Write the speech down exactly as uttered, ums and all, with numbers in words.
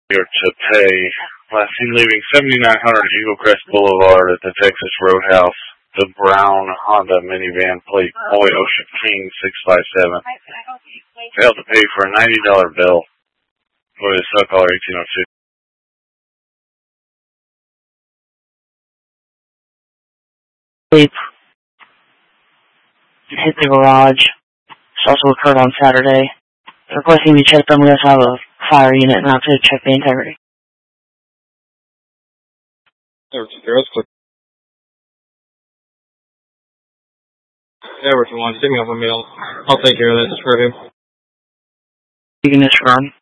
Here to pay. Last seen leaving seventy-nine hundred Eagle Crest Boulevard at the Texas Roadhouse. The brown Honda minivan plate Boy Ocean King six five seven. Failed to pay for a ninety dollar bill for the subcaller eighteen oh two. Sleep. Hit the garage. This also occurred on Saturday. Requesting to check them, we also have a fire unit now to check the integrity. Whatever you want, send me over a mail. I'll take care of this for him. You can disregard.